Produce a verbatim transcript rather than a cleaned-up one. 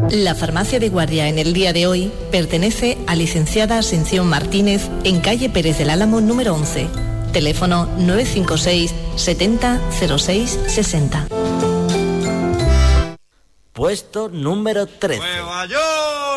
La farmacia de guardia en el día de hoy pertenece a licenciada Asención Martínez en calle Pérez del Álamo número once. Teléfono nueve cinco seis setenta cero seis sesenta. Puesto número trece. ¡Nueva York!